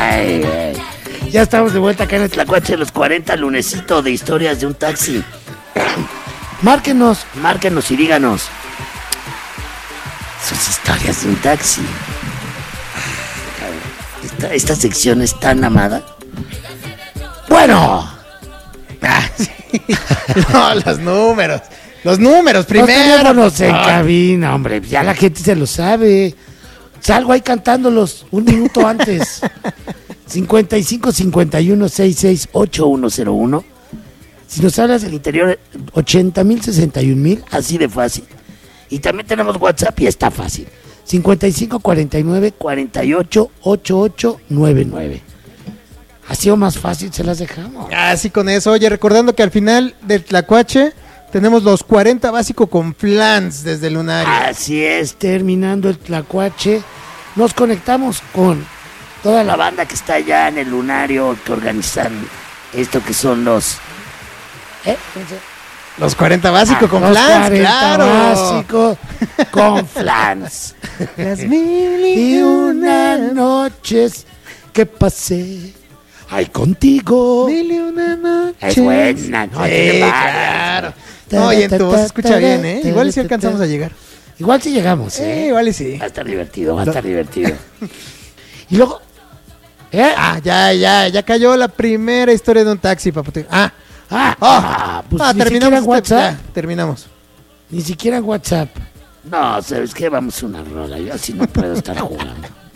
Ya estamos de vuelta acá en el Tlacuache de los 40, lunesito de historias de un taxi. Márquenos y díganos sus historias de un taxi. Esta sección es tan amada. Bueno. No, los números primero. Los en cabina, hombre. Ya la gente se lo sabe. Salgo ahí cantándolos un minuto antes. 55 51 66 8101. Si nos hablas del interior, 80,000 61,000, así de fácil. Y también tenemos WhatsApp y está fácil. 55 49 48 88 99. Así o más fácil se las dejamos. Así con eso. Oye, recordando que al final del Tlacuache tenemos los 40 básicos con flans desde el Lunario. Así es, terminando el Tlacuache, nos conectamos con toda la banda que está allá en el Lunario, que organizan esto que son los... Los 40 básicos con los flans, 40 claro. básicos con flans. Las 1001 noches que pasé, ay, contigo. 1001 noches. Es buena, ¿no? Sí, claro. No, y en tu voz se escucha bien, ¿eh? Igual si alcanzamos a llegar. Igual si llegamos, ¿eh? Igual y sí. Va a estar divertido. Y luego... Ya cayó la primera historia de un taxi, papote. Pues terminamos en WhatsApp. Terminamos. Ni siquiera en WhatsApp. No, ¿sabes qué? Vamos a una rola. Yo así no puedo estar jugando.